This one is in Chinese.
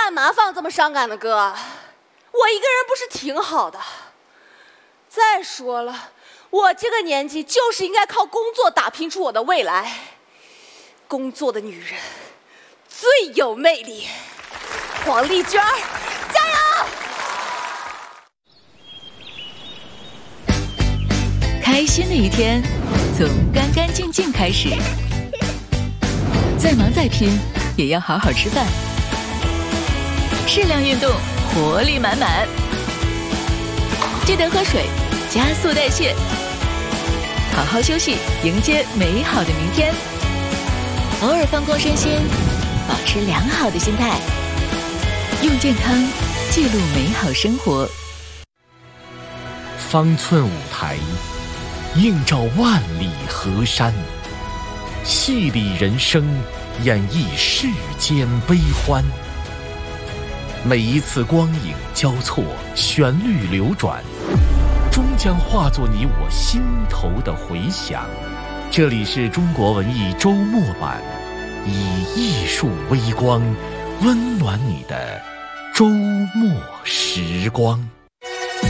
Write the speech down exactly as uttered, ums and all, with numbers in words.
干嘛放这么伤感的歌？我一个人不是挺好的？再说了，我这个年纪就是应该靠工作打拼出我的未来。工作的女人最有魅力。黄丽娟，加油！ 开心的一天从干干净净开始，再忙再拼也要好好吃饭，适量运动，活力满满。记得喝水，加速代谢，好好休息，迎接美好的明天。偶尔放空身心，保持良好的心态，用健康记录美好生活。 方寸舞台映照万里河山，戏里人生，演绎世间悲欢。每一次光影交错，旋律流转，终将化作你我心头的回响。这里是中国文艺周末版，以艺术微光温暖你的周末时光。